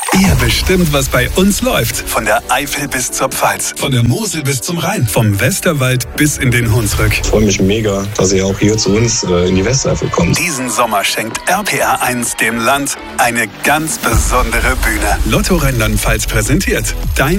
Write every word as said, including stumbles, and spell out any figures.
Ihr bestimmt, was bei uns läuft. Von der Eifel bis zur Pfalz. Von der Mosel bis zum Rhein. Vom Westerwald bis in den Hunsrück. Ich freue mich mega, dass ihr auch hier zu uns äh, in die Westeifel kommt. Diesen Sommer schenkt R P R eins dem Land eine ganz besondere Bühne. Lotto Rheinland-Pfalz präsentiert. Dein